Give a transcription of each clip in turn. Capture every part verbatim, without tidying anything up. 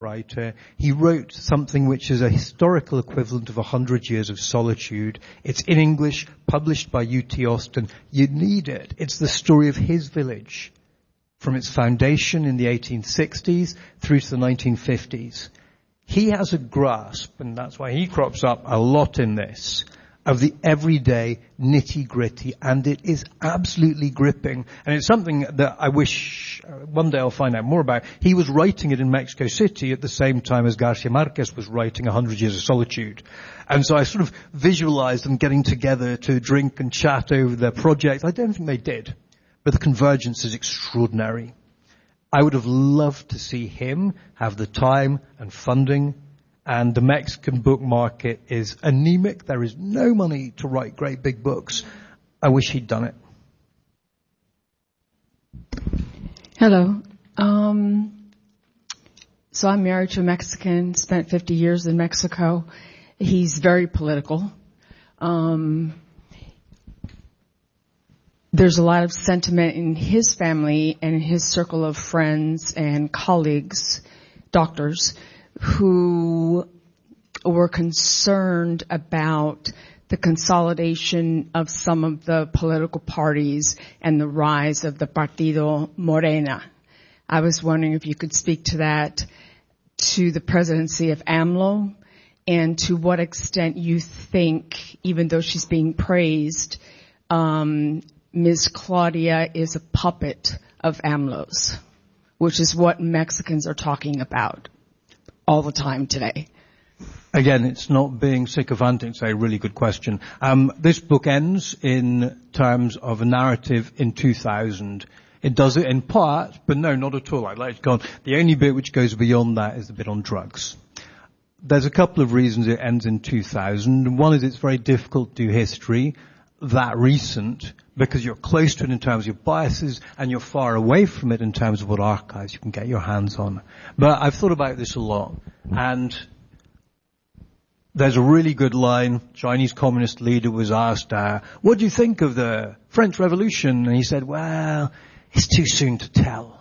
writer. He wrote something which is a historical equivalent of a hundred years of solitude. It's in English, published by U T Austin. You need it. It's the story of his village from its foundation in the eighteen sixties through to the nineteen fifties. He has a grasp, and that's why he crops up a lot in this, of the everyday nitty-gritty, and it is absolutely gripping. And it's something that I wish uh, one day I'll find out more about. He was writing it in Mexico City at the same time as Garcia Marquez was writing A Hundred Years of Solitude. And so I sort of visualized them getting together to drink and chat over their project. I don't think they did, but the convergence is extraordinary. I would have loved to see him have the time and funding. And the Mexican book market is anemic. There is no money to write great big books. I wish he'd done it. Hello. Um, so I'm married to a Mexican, spent fifty years in Mexico. He's very political. Um, there's a lot of sentiment in his family and in his circle of friends and colleagues, doctors, who were concerned about the consolidation of some of the political parties and the rise of the Partido Morena. I was wondering if you could speak to that, to the presidency of AMLO, and to what extent you think, even though she's being praised, um, Miz Claudia is a puppet of AMLO's, which is what Mexicans are talking about all the time today. Again, it's not being sycophantic. It's a really good question. Um, this book ends in terms of a narrative in two thousand. It does it in part, but no, not at all. I'd like to go on. The only bit which goes beyond that is the bit on drugs. There's a couple of reasons it ends in two thousand. One is it's very difficult to do history that recent because you're close to it in terms of your biases and you're far away from it in terms of what archives you can get your hands on. But I've thought about this a lot, and there's a really good line. Chinese communist leader was asked, uh, what do you think of the French Revolution? And he said, well, it's too soon to tell.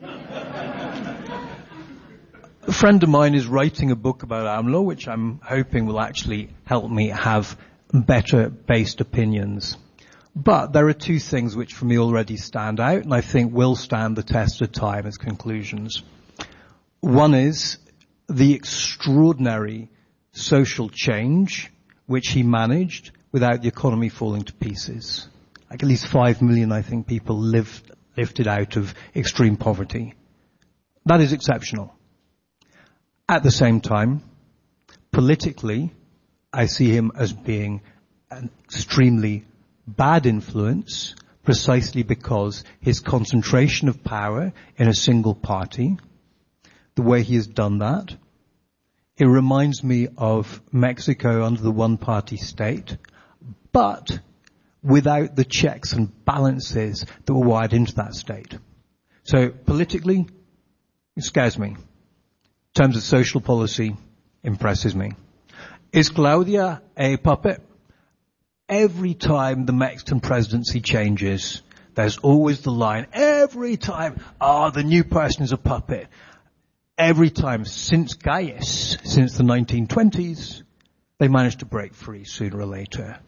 A friend of mine is writing a book about AMLO, which I'm hoping will actually help me have better based opinions. But there are two things which for me already stand out and I think will stand the test of time as conclusions. One is the extraordinary social change which he managed without the economy falling to pieces. Like at least five million, I think, people lived, lifted out of extreme poverty. That is exceptional. At the same time, politically, I see him as being an extremely bad influence precisely because his concentration of power in a single party, the way he has done that, it reminds me of Mexico under the one-party state, but without the checks and balances that were wired into that state. So politically, it scares me. In terms of social policy, impresses me. Is Claudia a puppet? Every time the Mexican presidency changes, there's always the line, every time, ah, oh, the new person is a puppet. Every time since Calles, since the nineteen twenties, they managed to break free sooner or later.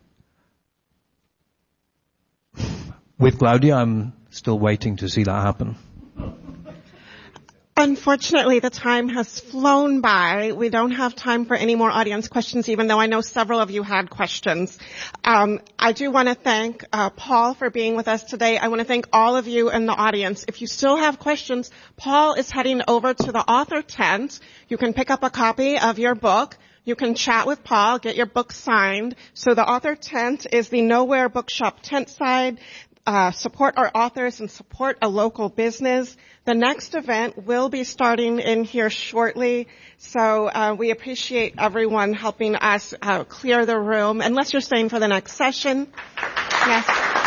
With Claudia, I'm still waiting to see that happen. Unfortunately, the time has flown by. We don't have time for any more audience questions, even though I know several of you had questions. Um, I do want to thank uh, Paul for being with us today. I want to thank all of you in the audience. If you still have questions, Paul is heading over to the author tent. You can pick up a copy of your book. You can chat with Paul, get your book signed. So the author tent is the Nowhere Bookshop tent side. Uh, support our authors and support a local business. The next event will be starting in here shortly, so uh, we appreciate everyone helping us uh, clear the room, unless you're staying for the next session. Yes.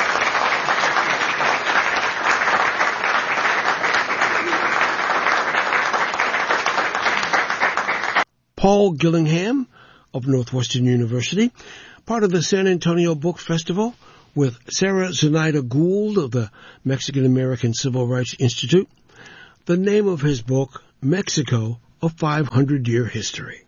Paul Gillingham of Northwestern University, part of the San Antonio Book Festival, with Sarah Zenaida Gould of the Mexican American Civil Rights Institute. The name of his book, Mexico, of five hundred year history.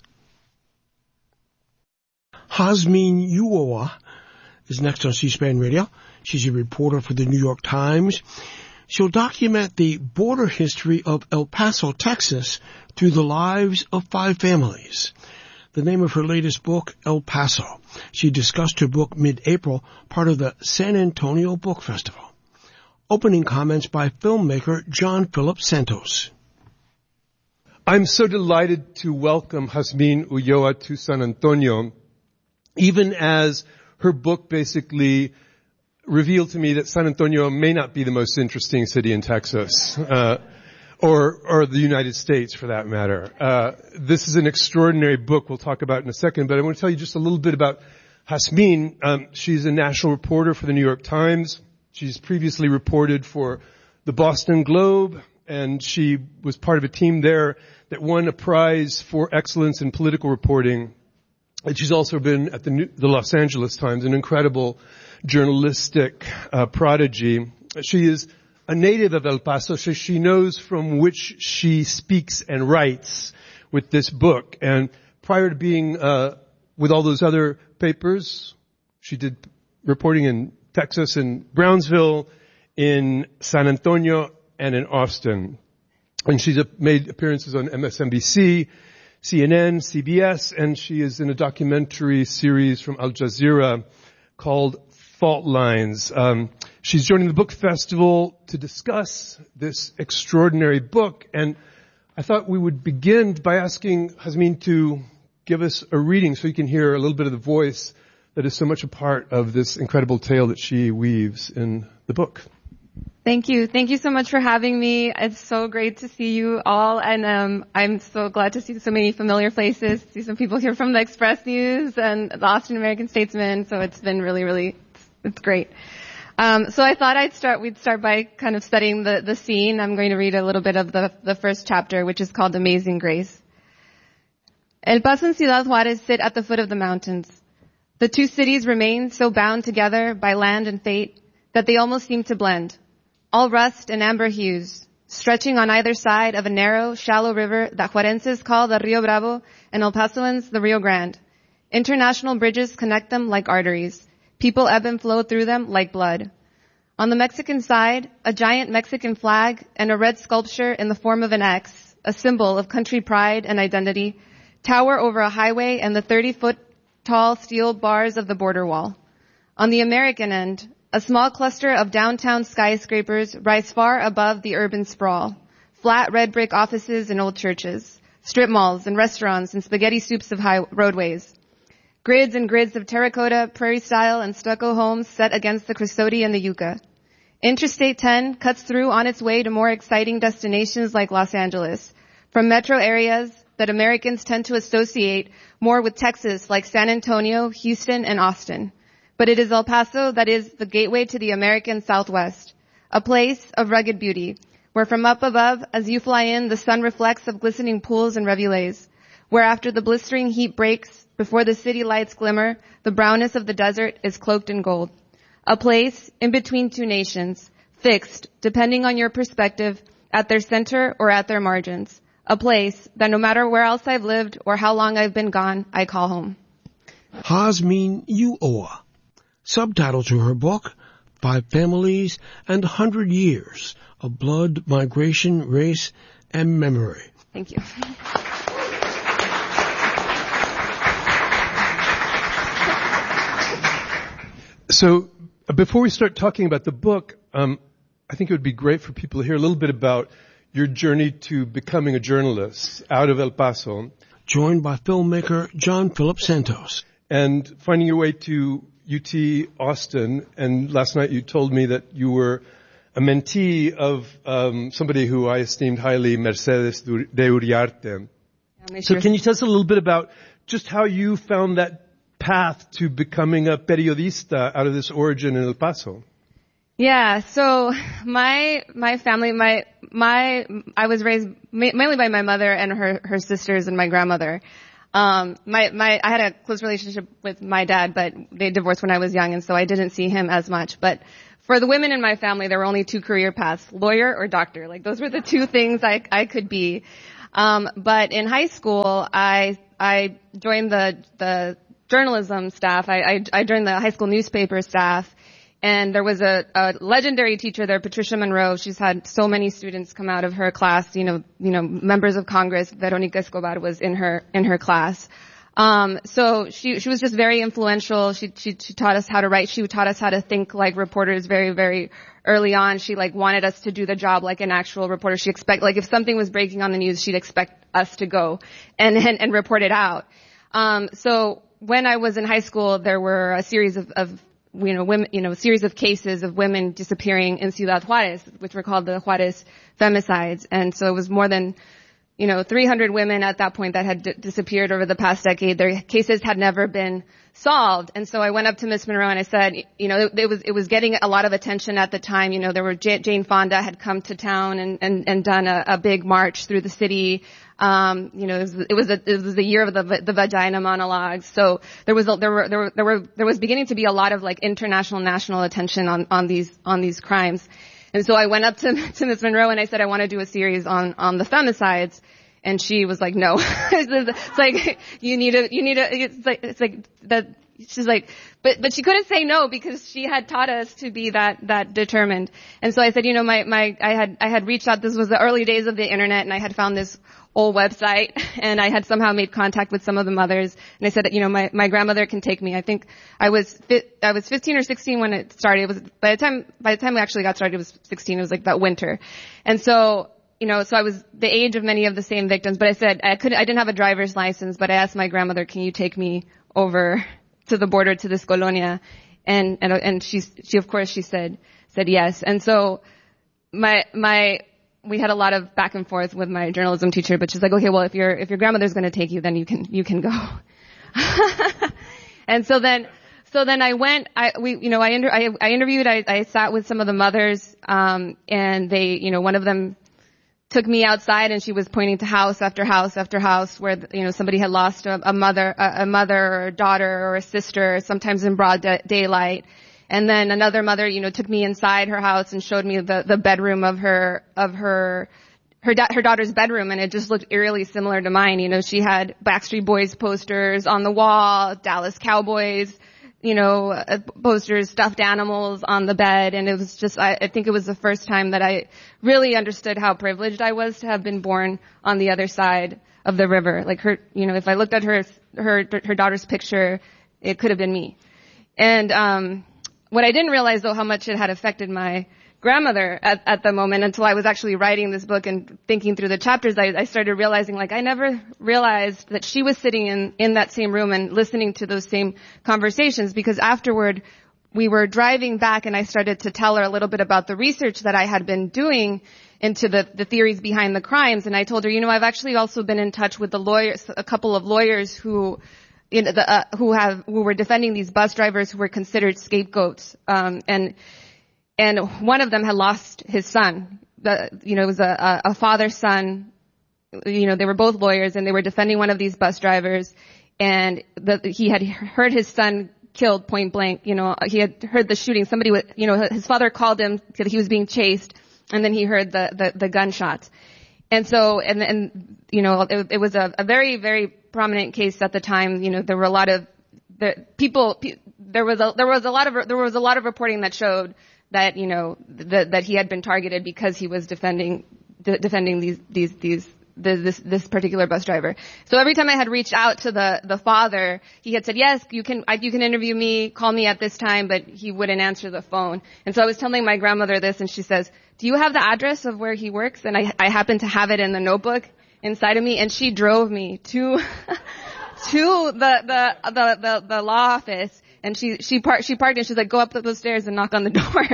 Hasmin Uoa is next on C-SPAN Radio. She's a reporter for the New York Times. She'll document the border history of El Paso, Texas, through the lives of five families. The name of her latest book, El Paso. She discussed her book mid-April, part of the San Antonio Book Festival. Opening comments by filmmaker John Philip Santos. I'm so delighted to welcome Hasmin Ulloa to San Antonio, even as her book basically revealed to me that San Antonio may not be the most interesting city in Texas. Uh, Or, or the United States, for that matter. Uh, this is an extraordinary book we'll talk about in a second, but I want to tell you just a little bit about Hasmin. Um, she's a national reporter for the New York Times. She's previously reported for the Boston Globe, and she was part of a team there that won a prize for excellence in political reporting. And she's also been at the, New, the Los Angeles Times, an incredible journalistic uh, prodigy. She is a native of El Paso, so she knows from which she speaks and writes with this book. And prior to being uh with all those other papers, she did reporting in Texas, in Brownsville, in San Antonio, and in Austin. And she's made appearances on M S N B C, C N N, C B S, and she is in a documentary series from Al Jazeera called Fault Lines. Um, she's joining the book festival to discuss this extraordinary book, and I thought we would begin by asking Hasmin to give us a reading so you can hear a little bit of the voice that is so much a part of this incredible tale that she weaves in the book. Thank you. Thank you so much for having me. It's so great to see you all, and um, I'm so glad to see so many familiar faces, see some people here from the Express News and the Austin American Statesman, so it's been really, really, it's great. Um, so I thought I'd start, we'd start by kind of studying the, the scene. I'm going to read a little bit of the, the first chapter, which is called Amazing Grace. El Paso and Ciudad Juarez sit at the foot of the mountains. The two cities remain so bound together by land and fate that they almost seem to blend. All rust and amber hues, stretching on either side of a narrow, shallow river that Juarenses call the Rio Bravo and El Pasoans the Rio Grande. International bridges connect them like arteries. People ebb and flow through them like blood. On the Mexican side, a giant Mexican flag and a red sculpture in the form of an X, a symbol of country pride and identity, tower over a highway and the thirty-foot tall steel bars of the border wall. On the American end, a small cluster of downtown skyscrapers rise far above the urban sprawl. Flat red brick offices and old churches, strip malls and restaurants and spaghetti soups of high roadways. Grids and grids of terracotta, prairie-style, and stucco homes set against the Cresoti and the Yucca. Interstate ten cuts through on its way to more exciting destinations like Los Angeles, from metro areas that Americans tend to associate more with Texas, like San Antonio, Houston, and Austin. But it is El Paso that is the gateway to the American Southwest, a place of rugged beauty, where from up above, as you fly in, the sun reflects of glistening pools and rivulets, where after the blistering heat breaks, before the city lights glimmer, the brownness of the desert is cloaked in gold. A place in between two nations, fixed, depending on your perspective, at their center or at their margins. A place that no matter where else I've lived or how long I've been gone, I call home. Hasmin Uoa. Subtitle to her book, Five Families and a Hundred Years of Blood, Migration, Race, and Memory. Thank you. So, before we start talking about the book, um, I think it would be great for people to hear a little bit about your journey to becoming a journalist out of El Paso. Joined by filmmaker John Philip Santos. And finding your way to U T Austin. And last night you told me that you were a mentee of um, somebody who I esteemed highly, Mercedes de Uriarte. Yeah, so can you tell us a little bit about just how you found that path to becoming a periodista out of this origin in El Paso? Yeah, so my my family, my my I was raised mainly by my mother and her her sisters and my grandmother. Um, my my I had a close relationship with my dad, but they divorced when I was young, and so I didn't see him as much. But for the women in my family, there were only two career paths: lawyer or doctor. Like those were the two things I I could be. Um, but in high school, I I joined the the journalism staff. I, I, I joined the high school newspaper staff, and there was a, a legendary teacher there, Patricia Monroe. She's had so many students come out of her class. You know, you know, members of Congress. Veronica Escobar was in her in her class. Um, so she she was just very influential. She she she taught us how to write. She taught us how to think like reporters very very early on. She like wanted us to do the job like an actual reporter. She expect like if something was breaking on the news, she'd expect us to go and and, and report it out. Um, so when I was in high school, there were a series of, of you know women, you know, a series of cases of women disappearing in Ciudad Juarez, which were called the Juarez femicides, and so it was more than you know, three hundred women at that point that had d- disappeared over the past decade. Their cases had never been solved. And so I went up to Miss Monroe and I said, you know, it, it was, it was getting a lot of attention at the time. You know, there were, J- Jane Fonda had come to town and, and, and done a, a big march through the city. Um, you know, it was, it was a, it was the year of the, the vagina monologues. So there was, a, there were, there were, there were, there was beginning to be a lot of like international, national attention on, on these, on these crimes. And so I went up to, to Miss Monroe and I said, I want to do a series on, on the femicides. And she was like, no. It's like, you need a, you need a, it's like, it's like that, she's like, but, but she couldn't say no because she had taught us to be that, that determined. And so I said, you know, my, my, I had, I had reached out, this was the early days of the internet and I had found this old website and I had somehow made contact with some of the mothers. And I said, you know, my, my grandmother can take me. I think I was, I was fifteen or sixteen when it started. It was, by the time, by the time we actually got started, it was sixteen. It was like that winter. And so, you know, so I was the age of many of the same victims, but I said I couldn't, I didn't have a driver's license, but I asked my grandmother, can you take me over to the border to this colonia? And, and, and she, she of course she said, said yes. And so my, my, we had a lot of back and forth with my journalism teacher, but she's like, okay, well, if your, if your grandmother's going to take you, then you can, you can go. And so then, so then I went, I, we, you know, I, inter, I, I interviewed, I, I sat with some of the mothers, um, and they, you know, one of them took me outside and she was pointing to house after house after house where, you know, somebody had lost a, a mother, a, a mother or a daughter or a sister, sometimes in broad da- daylight. And then another mother, you know, took me inside her house and showed me the, the bedroom of her, of her, her, da- her daughter's bedroom, and it just looked eerily similar to mine. You know, she had Backstreet Boys posters on the wall, Dallas Cowboys, you know, uh, posters, stuffed animals on the bed, and it was just, I, I think it was the first time that I really understood how privileged I was to have been born on the other side of the river. Like her, you know, if I looked at her, her, her daughter's picture, it could have been me. And, um, what I didn't realize though, how much it had affected my grandmother at, at the moment until I was actually writing this book and thinking through the chapters, I, I started realizing like I never realized that she was sitting in, in that same room and listening to those same conversations, because afterward we were driving back and I started to tell her a little bit about the research that I had been doing into the, the theories behind the crimes. And I told her, you know, I've actually also been in touch with the lawyers, a couple of lawyers who you know, the, uh, who have, who were defending these bus drivers who were considered scapegoats. Um, and, and one of them had lost his son. The, you know, it was a, a father-son. You know, they were both lawyers and they were defending one of these bus drivers. And the, he had heard his son killed point blank. You know, he had heard the shooting. Somebody was, you know, his father called him because he was being chased, and then he heard the, the, the gunshots. And so, and, and, you know, it, it was a, a very, very prominent case at the time. You know, there were a lot of, the people, there was a, there was a lot of, there was a lot of reporting that showed that, you know, that, that he had been targeted because he was defending, de- defending these, these, these, the, this, this particular bus driver. So every time I had reached out to the, the father, he had said, yes, you can, I, you can interview me, call me at this time, but he wouldn't answer the phone. And so I was telling my grandmother this, and she says, do you have the address of where he works? And I, I happen to have it in the notebook inside of me, and she drove me to, to the, the, the, the, the law office, and she, she parked, she parked and she's like, go up those stairs and knock on the door.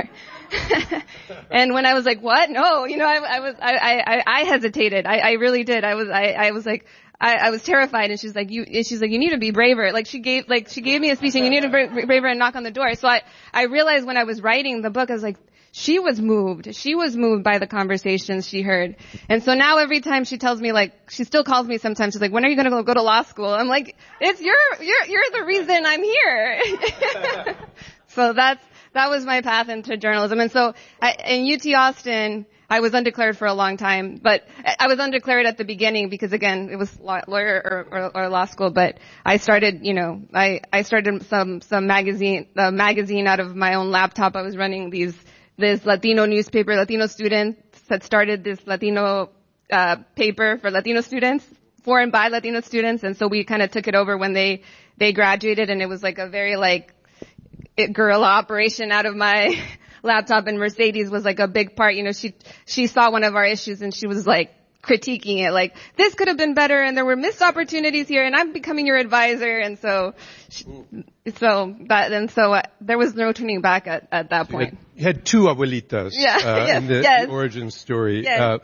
And when I was like, what? No, you know, I, I was, I, I, I hesitated. I, I really did. I was, I, I was like, I, I was terrified, and she's like, you, she's like, you need to be braver. Like she gave, like she gave me a speech, and you need to be braver and knock on the door. So I, I realized when I was writing the book, I was like, she was moved. She was moved by the conversations she heard. And so now every time she tells me, like, she still calls me sometimes, she's like, when are you going to go, go to law school? I'm like, it's your, you're, you're the reason I'm here. So that's, that was my path into journalism. And so I, in U T Austin, I was undeclared for a long time, but I was undeclared at the beginning because, again, it was law, lawyer or, or, or law school. But I started, you know, I I started some some magazine uh, magazine out of my own laptop. I was running these this Latino newspaper. Latino students had started this Latino uh paper for Latino students, for and by Latino students, and so we kind of took it over when they they graduated, and it was like a very like it, guerrilla operation out of my laptop, and Mercedes was like a big part. You know, she, she saw one of our issues and she was like critiquing it, like, this could have been better and there were missed opportunities here and I'm becoming your advisor. And so, she, so that, and so uh, there was no turning back at, at that point. You had, you had two abuelitas, yeah, uh, yes, in the, yes. the origin story. Yes. Uh,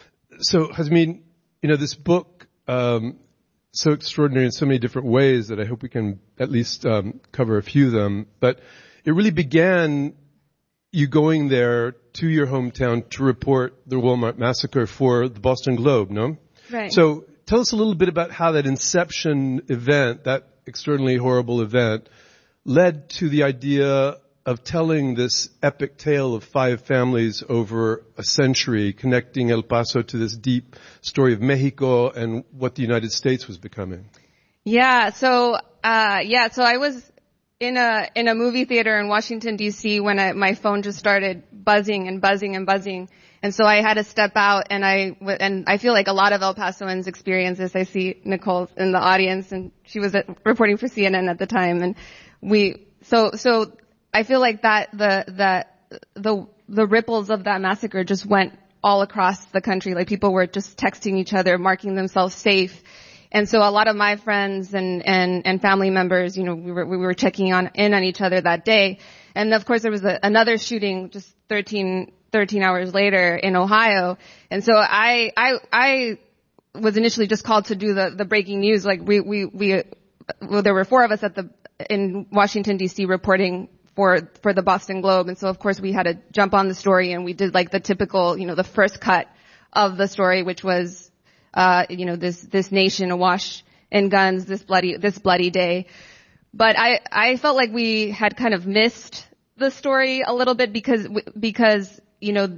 so, Jasmine, you know, this book, um, so extraordinary in so many different ways that I hope we can at least, um, cover a few of them, but it really began you going there to your hometown to report the Walmart massacre for the Boston Globe, no? Right. So tell us a little bit about how that inception event, that extraordinarily horrible event, led to the idea of telling this epic tale of five families over a century, connecting El Paso to this deep story of Mexico and what the United States was becoming. Yeah, so, uh, yeah, so I was in a, in a movie theater in Washington, D C when I, my phone just started buzzing and buzzing and buzzing. And so I had to step out, and I, and I feel like a lot of El Pasoans experience this. I see Nicole in the audience, and she was at, reporting for C N N at the time. And we, so, so I feel like that, the, the, the, the ripples of that massacre just went all across the country. Like, people were just texting each other, marking themselves safe. And so a lot of my friends and, and, and family members, you know, we were, we were checking on, in on each other that day. And of course there was a, another shooting just thirteen, thirteen hours later in Ohio. And so I, I, I was initially just called to do the, the breaking news. Like, we, we, we, well, there were four of us at the, in Washington, D C reporting for, for the Boston Globe. And so of course we had to jump on the story, and we did like the typical, you know, the first cut of the story, which was, uh, you know, this, this nation awash in guns, this bloody, this bloody day. But I, I felt like we had kind of missed the story a little bit because, because, you know,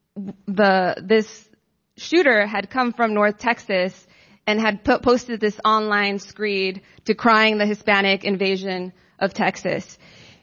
the, this shooter had come from North Texas and had put, posted this online screed decrying the Hispanic invasion of Texas.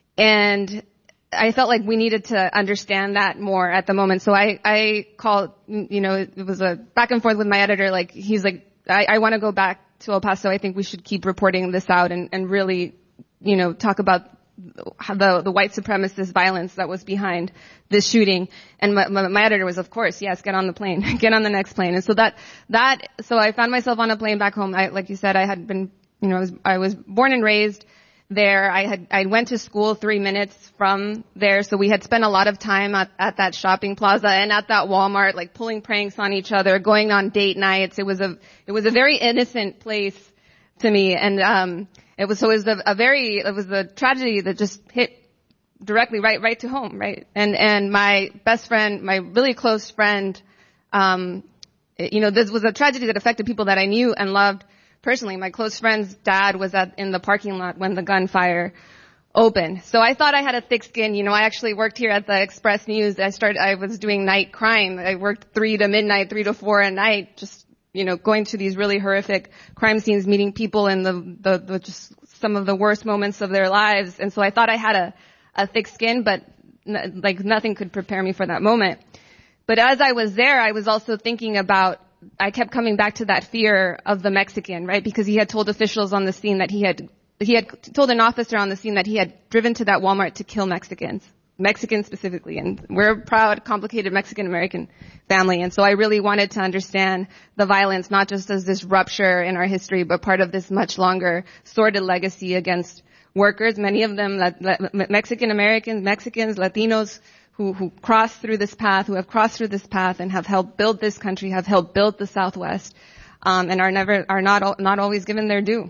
And I felt like we needed to understand that more at the moment. So I, I called, you know, it was a back and forth with my editor. Like, he's like, I, I want to go back to El Paso. I think we should keep reporting this out and, and really, you know, talk about the, the white supremacist violence that was behind this shooting. And my, my, my editor was, of course, yes, get on the plane, get on the next plane. And so that, that, so I found myself on a plane back home. I, like you said, I had been, you know, I was, I was born and raised there. I had, I went to school three minutes from there. So we had spent a lot of time at, at that shopping plaza and at that Walmart, like pulling pranks on each other, going on date nights. It was a, it was a very innocent place to me. And, um, it was, so it was a, a very, it was a tragedy that just hit directly right, right to home, right? And, and my best friend, my really close friend, um, you know, this was a tragedy that affected people that I knew and loved personally. My close friend's dad was at, in the parking lot when the gunfire opened. So I thought I had a thick skin. You know, I actually worked here at the Express News. I started, I was doing night crime. I worked three to midnight, three to four at night, just, you know, going to these really horrific crime scenes, meeting people in the, the, the just some of the worst moments of their lives. And so I thought I had a, a thick skin, but n- like nothing could prepare me for that moment. But as I was there, I was also thinking about, I kept coming back to that fear of the Mexican, right? Because he had told officials on the scene that he had, he had told an officer on the scene that he had driven to that Walmart to kill Mexicans. Mexicans specifically. And we're a proud, complicated Mexican-American family. And so I really wanted to understand the violence, not just as this rupture in our history, but part of this much longer sordid legacy against workers, many of them Mexican-Americans, Mexicans, Latinos, who, who crossed through this path, who have crossed through this path and have helped build this country, have helped build the Southwest, um, and are never, are not, not always given their due.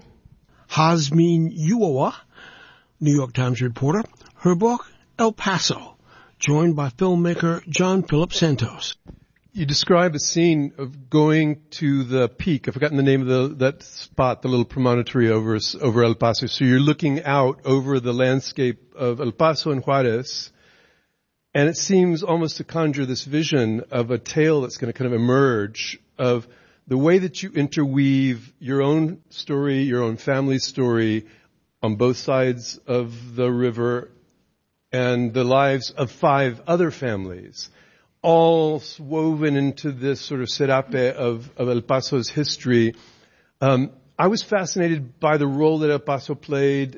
Jasmine Ulloa, New York Times reporter. Her book, El Paso, joined by filmmaker John Philip Santos. You describe a scene of going to the peak. I've forgotten the name of the, that spot, the little promontory over, over El Paso. So you're looking out over the landscape of El Paso and Juarez. And it seems almost to conjure this vision of a tale that's going to kind of emerge of the way that you interweave your own story, your own family's story on both sides of the river and the lives of five other families, all woven into this sort of serape of, of El Paso's history. Um, I was fascinated by the role that El Paso played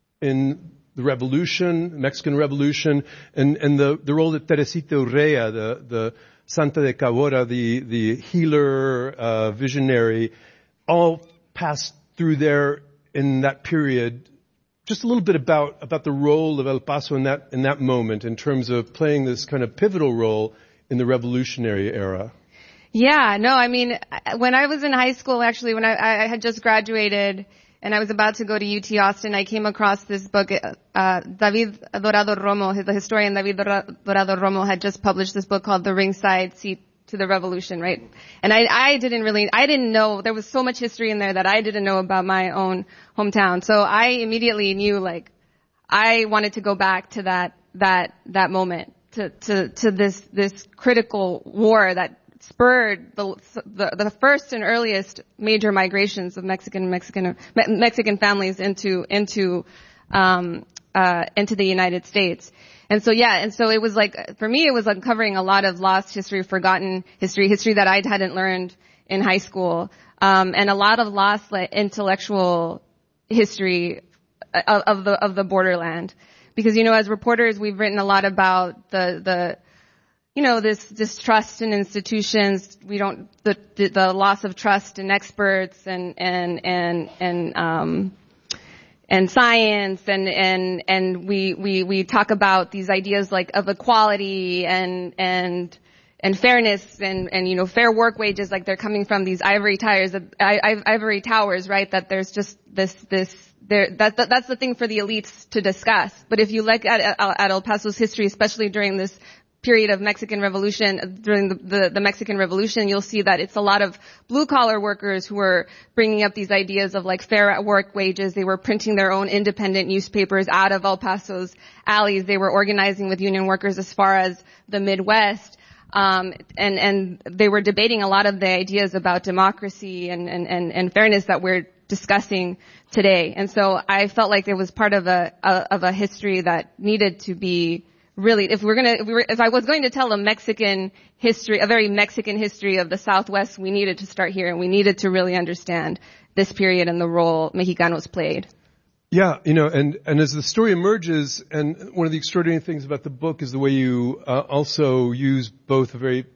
in the revolution, Mexican Revolution, and, and the, the role that Teresita Urrea, the, the Santa de Cabora, the, the healer, uh, visionary, all passed through there in that period. Just a little bit about, about the role of El Paso in that, in that moment in terms of playing this kind of pivotal role in the revolutionary era. Yeah, no, I mean, when I was in high school, actually, when I, I had just graduated and I was about to go to U T Austin, I came across this book. Uh, David Dorado Romo, the historian David Dorado Romo, had just published this book called The Ringside Seat to the Revolution, right? And I, I didn't really, I didn't know, there was so much history in there that I didn't know about my own hometown. So I immediately knew, like, I wanted to go back to that, that, that moment, to, to, to this, this critical war that spurred the, the, the first and earliest major migrations of Mexican, Mexican, Mexican families into, into, um, uh, into the United States. And so, yeah, and so it was like, for me, it was uncovering a lot of lost history, forgotten history, history that I hadn't learned in high school, um, and a lot of lost, like, intellectual history of, of the, of the borderland. Because, you know, as reporters, we've written a lot about the, the, you know, this distrust in institutions. We don't, the, the, the loss of trust in experts and, and, and, and, um, and science, and, and, and we, we, we talk about these ideas like of equality and, and, and fairness and, and, you know, fair work wages, like they're coming from these ivory towers, ivory towers, right? That there's just this, this, there, that, that, that's the thing for the elites to discuss. But if you look at, at El Paso's history, especially during this period of Mexican Revolution, during the, the, the Mexican Revolution, you'll see that it's a lot of blue-collar workers who were bringing up these ideas of, like, fair work wages. They were printing their own independent newspapers out of El Paso's alleys. They were organizing with union workers as far as the Midwest. Um, and, and they were debating a lot of the ideas about democracy and, and, and, and fairness that we're discussing today. And so I felt like it was part of a, a of a history that needed to be really, if we're gonna, if we were, if I was going to tell a Mexican history, a very Mexican history of the Southwest, we needed to start here, and we needed to really understand this period and the role Mexicanos played. Yeah, you know, and, and as the story emerges, and one of the extraordinary things about the book is the way you uh, also use both a very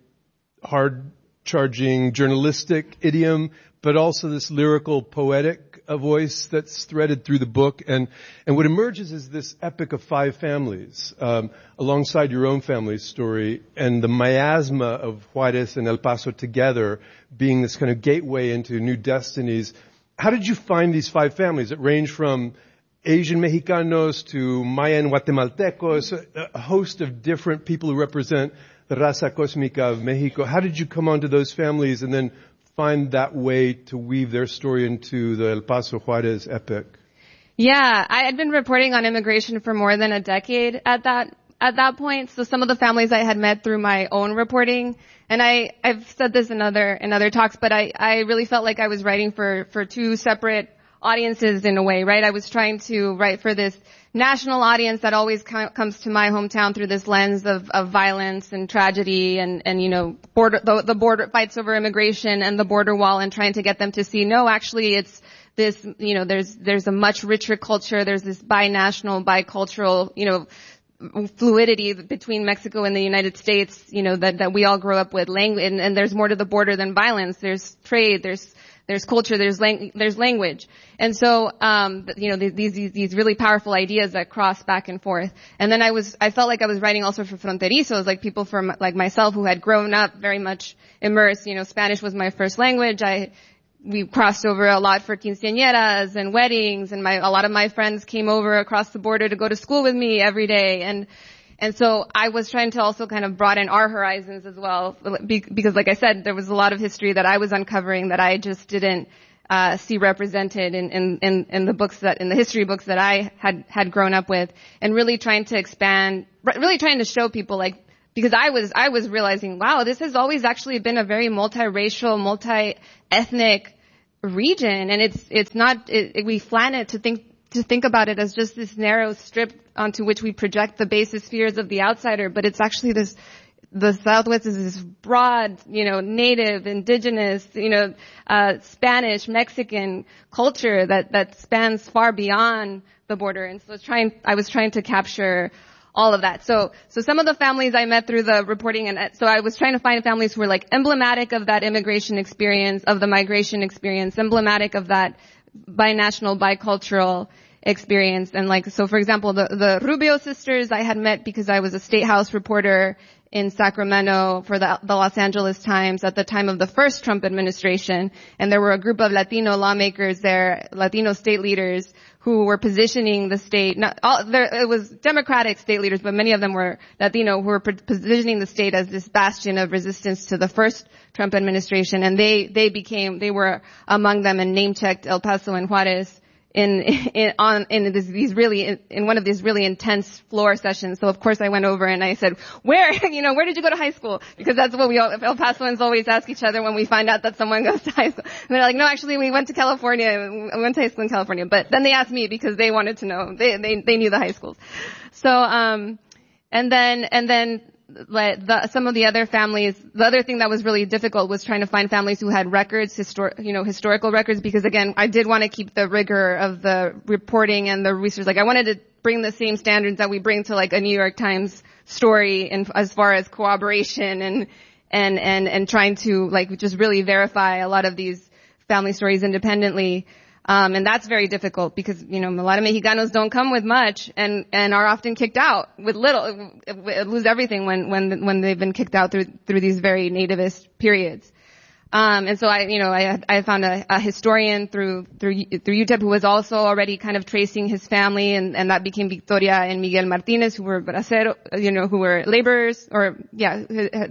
hard-charging journalistic idiom, but also this lyrical, poetic a voice that's threaded through the book. And, and what emerges is this epic of five families, um, alongside your own family's story, and the miasma of Juarez and El Paso together being this kind of gateway into new destinies. How did you find these five families? It ranged from Asian Mexicanos to Mayan Guatemaltecos, a, a host of different people who represent the raza cósmica of Mexico. How did you come onto those families and then find that way to weave their story into the El Paso Juarez epic? Yeah, I had been reporting on immigration for more than a decade at that at that point. So some of the families I had met through my own reporting, and I I've said this in other in other talks, but I I really felt like I was writing for for two separate audiences in a way, right? I was trying to write for this national audience that always com- comes to my hometown through this lens of, of violence and tragedy and, and, you know, border, the, the border fights over immigration and the border wall, and trying to get them to see, no, actually it's this, you know, there's, there's a much richer culture. There's this binational, bicultural, you know, fluidity between Mexico and the United States, you know, that, that we all grow up with. Language, and, and there's more to the border than violence. There's trade, there's, there's culture, there's lang- there's language. And so, um, you know, these, these, these really powerful ideas that cross back and forth. And then I was, I felt like I was writing also for fronterizos, like people from, like myself who had grown up very much immersed. You know, Spanish was my first language. I, we crossed over a lot for quinceañeras and weddings, and my, a lot of my friends came over across the border to go to school with me every day. And, and so I was trying to also kind of broaden our horizons as well, because like I said, there was a lot of history that I was uncovering that I just didn't, uh, see represented in, in, in, in the books that, in the history books that I had, had grown up with, and really trying to expand, really trying to show people like, because I was, I was realizing, wow, this has always actually been a very multiracial, multi-ethnic region, and it's, it's not, it, it, we flatten it to think, to think about it as just this narrow strip onto which we project the basis fears of the outsider, but it's actually this, the Southwest is this broad, you know, native, indigenous, you know, uh, Spanish, Mexican culture that, that spans far beyond the border. And so I was trying, I was trying to capture all of that. So, so some of the families I met through the reporting, and so I was trying to find families who were like emblematic of that immigration experience, of the migration experience, emblematic of that binational, bicultural experience. And like, so for example, the, the Rubio sisters I had met because I was a State House reporter in Sacramento for the, the Los Angeles Times at the time of the first Trump administration. And there were a group of Latino lawmakers there, Latino state leaders who were positioning the state, not all, there, it was Democratic state leaders, but many of them were Latino, who were positioning the state as this bastion of resistance to the first Trump administration. And they, they became, they were among them and name-checked El Paso and Juarez in, in, on, in this, these really, in, in one of these really intense floor sessions. So of course I went over and I said, where, you know, where did you go to high school? Because that's what we all, El Pasoans always ask each other when we find out that someone goes to high school. And they're like, no, actually we went to California. We went to high school in California. But then they asked me because they wanted to know. They, they, they knew the high schools. So, um, and then, and then, like the, some of the other families, the other thing that was really difficult was trying to find families who had records, histor- you know, historical records, because again, I did want to keep the rigor of the reporting and the research. Like I wanted to bring the same standards that we bring to like a New York Times story, and as far as corroboration and, and, and, and trying to like just really verify a lot of these family stories independently. Um, and that's very difficult because, you know, a lot of Mexicanos don't come with much and, and are often kicked out with little, lose everything when, when, when they've been kicked out through, through these very nativist periods. Um, and so I, you know, I, I found a, a historian through, through, through U T E P who was also already kind of tracing his family, and, and that became Victoria and Miguel Martinez, who were bracero, you know, who were laborers, or, yeah,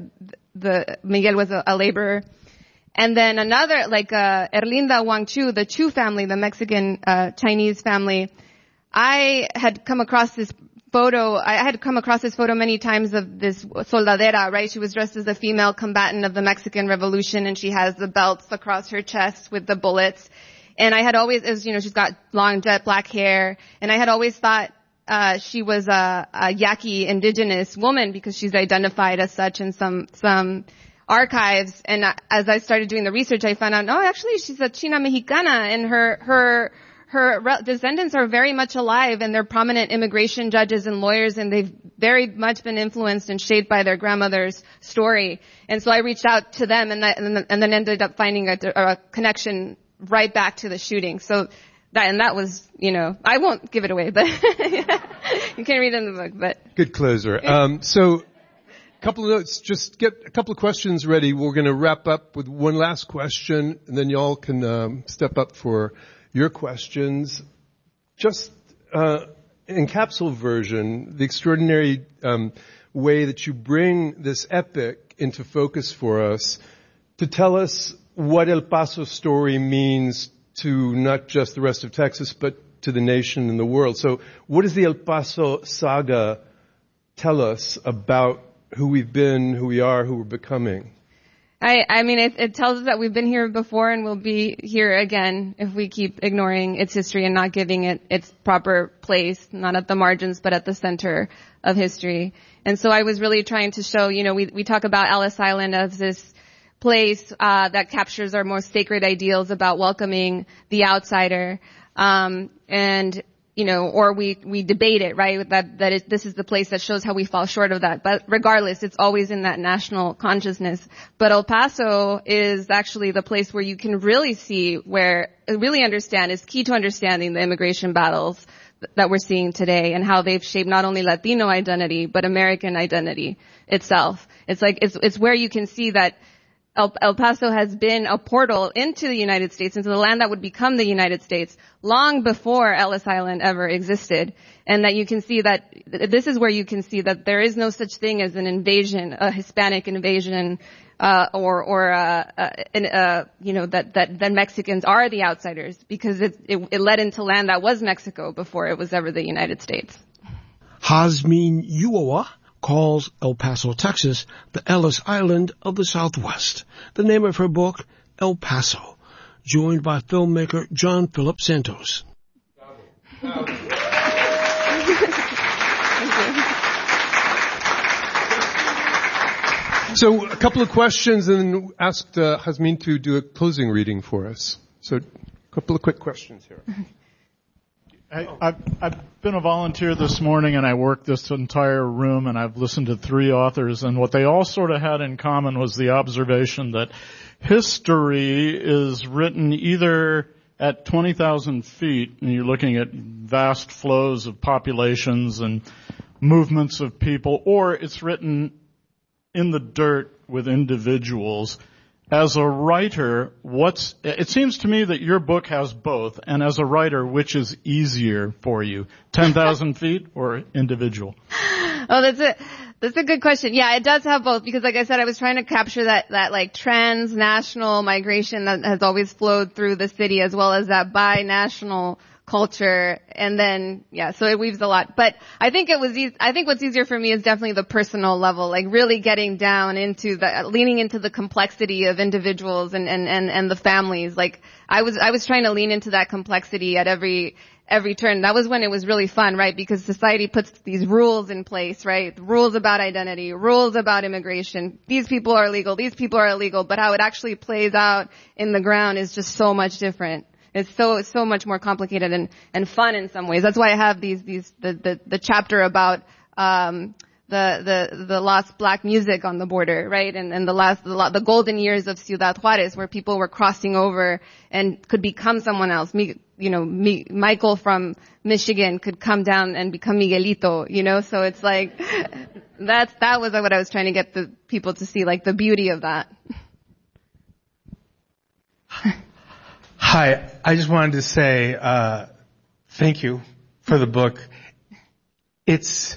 the, Miguel was a, a laborer. And then another, like, uh, Erlinda Wang Chu, the Chu family, the Mexican, uh, Chinese family. I had come across this photo, I had come across this photo many times of this soldadera, right? She was dressed as a female combatant of the Mexican Revolution, and she has the belts across her chest with the bullets. And I had always, as you know, she's got long jet black hair, and I had always thought, uh, she was a, a Yaqui indigenous woman because she's identified as such in some, some, archives. And as I started doing the research, I found out, no, actually she's a China Mexicana, and her, her, her re- descendants are very much alive, and they're prominent immigration judges and lawyers, and they've very much been influenced and shaped by their grandmother's story. And so I reached out to them, and, that, and, then, and then ended up finding a, a connection right back to the shooting. So that, and that was, you know, I won't give it away, but you can read it in the book, but. Good closer. Um, so, couple of notes, just get a couple of questions ready. We're going to wrap up with one last question, and then y'all can um, step up for your questions. Just uh, in capsule version, the extraordinary um, way that you bring this epic into focus for us to tell us what El Paso story means to not just the rest of Texas, but to the nation and the world. So what does the El Paso saga tell us about who we've been, who we are, who we're becoming? I, I mean, it, it tells us that we've been here before and we'll be here again if we keep ignoring its history and not giving it its proper place, not at the margins, but at the center of history. And so I was really trying to show, you know, we, we talk about Ellis Island as this place, uh, that captures our most sacred ideals about welcoming the outsider. Um, and, you know, or we, we debate it, right? That, that it, this is the place that shows how we fall short of that. But regardless, it's always in that national consciousness. But El Paso is actually the place where you can really see, where, really understand, is key to understanding the immigration battles that we're seeing today and how they've shaped not only Latino identity, but American identity itself. It's like, it's, it's where you can see that El, El Paso has been a portal into the United States, into the land that would become the United States, long before Ellis Island ever existed. And that you can see that, this is where you can see that there is no such thing as an invasion, a Hispanic invasion uh, or, or, uh, uh, in, uh, you know, that, that, that Mexicans are the outsiders, because it, it, it led into land that was Mexico before it was ever the United States. Hasmin Ulloa calls El Paso, Texas, the Ellis Island of the Southwest. The name of her book, El Paso, joined by filmmaker John Philip Santos. So a couple of questions, and then asked uh, Hasmin to do a closing reading for us. So a couple of quick questions here. I, I've, I've been a volunteer this morning, and I worked this entire room, and I've listened to three authors, and what they all sort of had in common was the observation that history is written either at twenty thousand feet, and you're looking at vast flows of populations and movements of people, or it's written in the dirt with individuals. As a writer, what's, it seems to me that your book has both, and as a writer, which is easier for you, ten thousand feet or individual? Oh, that's a, that's a good question. Yeah, it does have both, because like I said, I was trying to capture that, that like transnational migration that has always flowed through the city, as well as that binational culture, and then, yeah, so it weaves a lot. But I think it was easy, I think what's easier for me is definitely the personal level, like really getting down into the, leaning into the complexity of individuals and, and, and, and the families. Like, I was, I was trying to lean into that complexity at every, every turn. That was when it was really fun, right? Because society puts these rules in place, right? Rules about identity, rules about immigration. These people are legal, these people are illegal, but how it actually plays out in the ground is just so much different. It's so, so much more complicated and, and fun in some ways. That's why I have these, these, the, the, the chapter about, um, the, the, the lost black music on the border, right? And, and the last, the, the golden years of Ciudad Juarez, where people were crossing over and could become someone else. Me, you know, me, Michael from Michigan could come down and become Miguelito, you know? So it's like, that's, that was what I was trying to get the people to see, like the beauty of that. Hi, I just wanted to say uh thank you for the book. It's,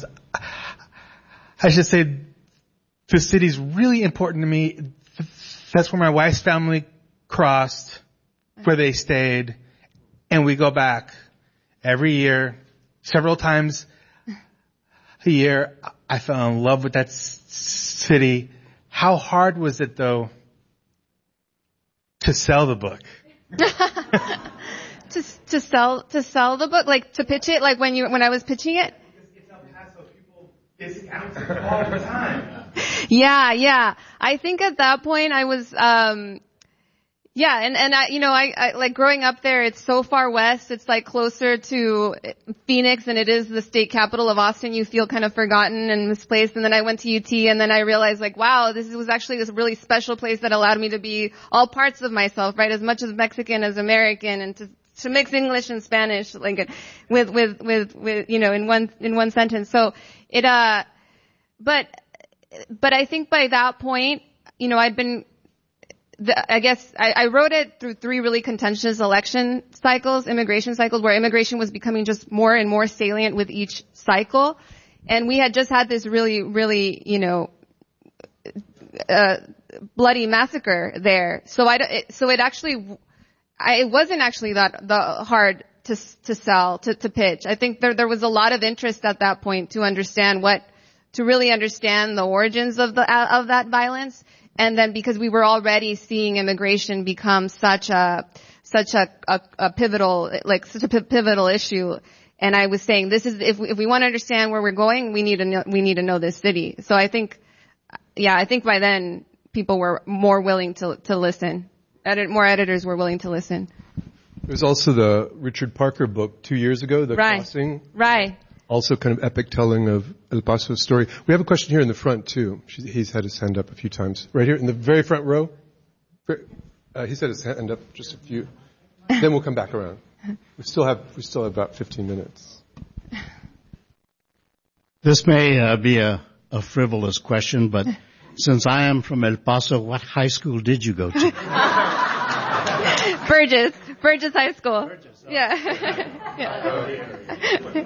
I should say, the city's really important to me. That's where my wife's family crossed, where they stayed, and we go back every year, several times a year. I fell in love with that city. How hard was it, though, to sell the book? to to sell to sell the book, like to pitch it, like when you when I was pitching it. It's El Paso, people discount it all the time. Yeah, yeah. I think at that point I was, um, yeah, and and I, you know, I, I like growing up there. It's so far west. It's like closer to Phoenix than it is the state capital of Austin. You feel kind of forgotten and misplaced. And then I went to U T, and then I realized, like, wow, this was actually this really special place that allowed me to be all parts of myself, right? As much as Mexican as American, and to to mix English and Spanish, like with with with with you know in one in one sentence. So it uh, but but I think by that point, you know, I'd been. The, I guess I, I wrote it through three really contentious election cycles, immigration cycles, where immigration was becoming just more and more salient with each cycle. And we had just had this really, really, you know, uh, bloody massacre there. So I, it, so it actually, I, it wasn't actually that the hard to to sell, to, to pitch. I think there there was a lot of interest at that point to understand what, to really understand the origins of the of that violence. And then because we were already seeing immigration become such a, such a, a, a pivotal, like such a p- pivotal issue. And I was saying, this is, if we, if we want to understand where we're going, we need to know, we need to know this city. So I think, yeah, I think by then people were more willing to, to listen. Edit, more editors were willing to listen. There's also the Richard Parker book two years ago, The Right. Crossing. Right. Also kind of epic telling of El Paso's story. We have a question here in the front, too. He's had his hand up a few times. Right here in the very front row. Uh, he's had his hand up just a few. Then we'll come back around. We still have, we still have about fifteen minutes. This may uh, be a, a frivolous question, but since I am from El Paso, what high school did you go to? Burgess. Burgess High School. Burgess, oh. Yeah. yeah.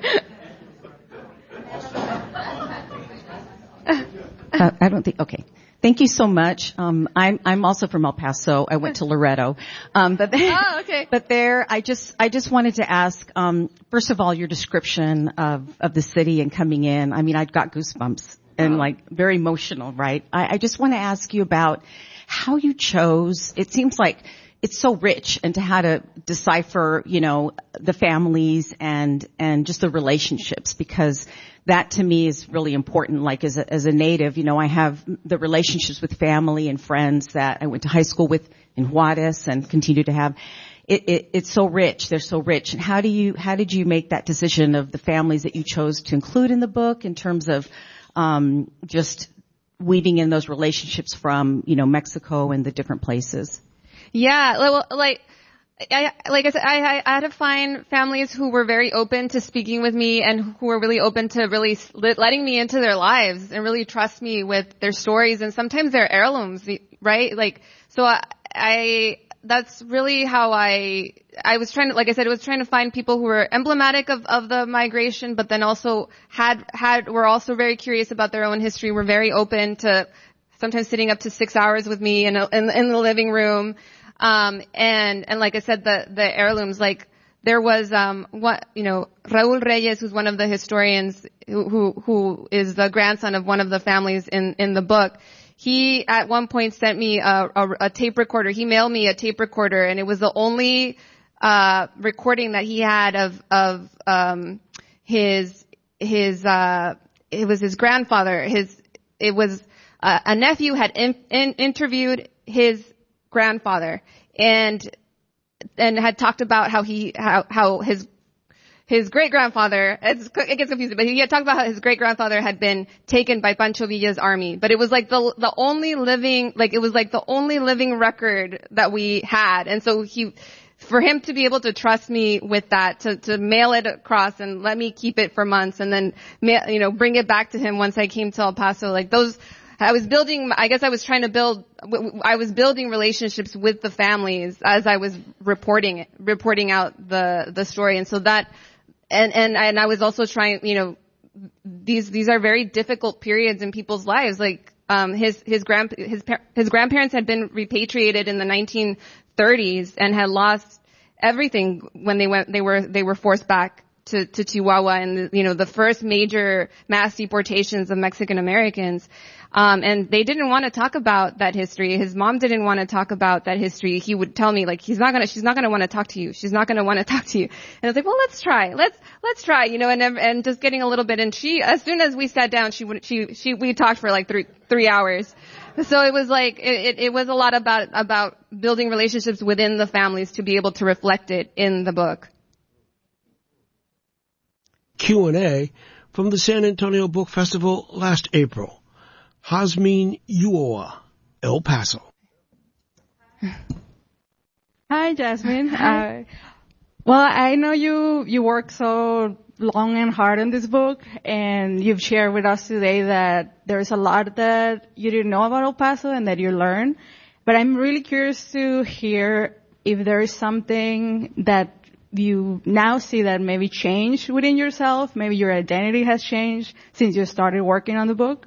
Uh, I don't think, okay. Thank you so much. Um, I'm I'm also from El Paso. I went to Loretto, um, but there, oh, okay. But there, I just I just wanted to ask. Um, first of all, your description of of the city and coming in. I mean, I got goosebumps and oh. like very emotional, right? I, I just want to ask you about how you chose. It seems like it's so rich, and to how to decipher, you know, the families and and just the relationships, because that to me is really important. Like as a, as a native, you know, I have the relationships with family and friends that I went to high school with in Juarez and continue to have. It, it, it's so rich. They're so rich. And how do you, how did you make that decision of the families that you chose to include in the book in terms of, um, just weaving in those relationships from, you know, Mexico and the different places? Yeah, well, like, I, like I said, I, I had to find families who were very open to speaking with me and who were really open to really letting me into their lives and really trust me with their stories and sometimes their heirlooms, right? Like, so I, I that's really how I, I was trying to, like I said, I was trying to find people who were emblematic of, of the migration, but then also had, had, were also very curious about their own history, were very open to sometimes sitting up to six hours with me in, a, in, in the living room. Um, and, and like I said, the, the heirlooms, like, there was, um, what, you know, Raúl Reyes, who's one of the historians, who, who, who is the grandson of one of the families in, in the book. He, at one point, sent me a, a, a tape recorder. He mailed me a tape recorder, and it was the only, uh, recording that he had of, of, um, his, his, uh, it was his grandfather. His, it was, uh, a nephew had in, in, interviewed his grandfather and and had talked about how he how how his his great grandfather it's, it gets confusing, but he had talked about how his great grandfather had been taken by Pancho Villa's army, but it was like the the only living like it was like the only living record that we had. And so he for him to be able to trust me with that, to to mail it across and let me keep it for months and then you know bring it back to him once I came to El Paso, like those I was building, I guess I was trying to build, I was building relationships with the families as I was reporting it, reporting out the, the story. And so that, and, and, and I was also trying, you know, these, these are very difficult periods in people's lives. Like, um, his, his grand, his, his grandparents had been repatriated in the nineteen thirties and had lost everything when they went, they were, they were forced back to, to Chihuahua and, you know, the first major mass deportations of Mexican Americans. Um, and they didn't want to talk about that history. His mom didn't want to talk about that history. He would tell me, like, he's not gonna, she's not gonna want to talk to you. She's not gonna want to talk to you. And I was like, well, let's try. Let's, let's try, you know, and, and just getting a little bit. And she, as soon as we sat down, she would, she, she, we talked for like three, three hours. So it was like, it, it, it was a lot about, about building relationships within the families to be able to reflect it in the book. Q and A from the San Antonio Book Festival last April. Hasmin Ulloa, El Paso. Hi, Jasmine. Uh, well, I know you, you work so long and hard on this book, and you've shared with us today that there's a lot that you didn't know about El Paso and that you learned. But I'm really curious to hear if there is something that you now see that maybe changed within yourself, maybe your identity has changed since you started working on the book.